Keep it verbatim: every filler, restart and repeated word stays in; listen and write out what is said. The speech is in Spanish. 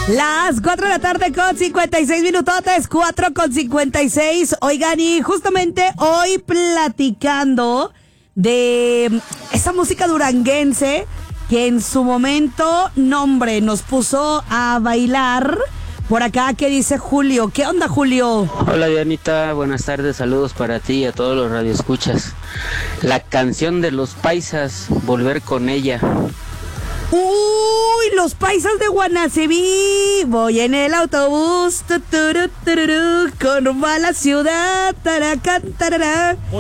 Las cuatro de la tarde con cincuenta y seis minutotes, cuatro con cincuenta y seis. Oigan, y justamente hoy platicando de esa música duranguense que en su momento, nombre, nos puso a bailar. Por acá, ¿qué dice Julio? ¿Qué onda, Julio? Hola, Dianita, buenas tardes, saludos para ti y a todos los radioescuchas. La canción de los paisas, Volver con ella. ¡Uy! Los paisas de Guanacebí. Voy en el autobús, tu, tu, tu, tu, tu, con rumbo a la ciudad, taracán, tarará.